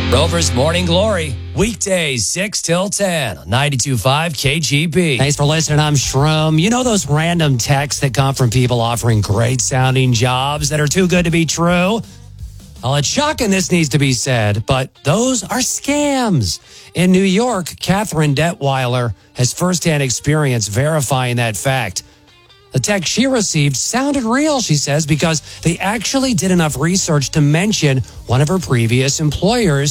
Rover's Morning Glory, weekdays 6 till 10 on 92.5 KGB. Thanks for listening. I'm Shroom. You know those random texts that come from people offering great-sounding jobs that are too good to be true? Well, it's shocking this needs to be said, but those are scams. In New York, Catherine Detweiler has firsthand experience verifying that fact. The text she received sounded real, she says, because they actually did enough research to mention one of her previous employers